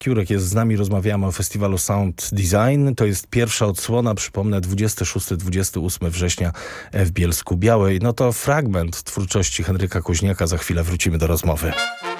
Kiurek jest z nami, rozmawiamy o festiwalu Sound Design. To jest pierwsza odsłona, przypomnę, 26-28 września w Bielsku Białej. No to fragment twórczości Henryka Koźniaka, za chwilę wrócimy do rozmowy.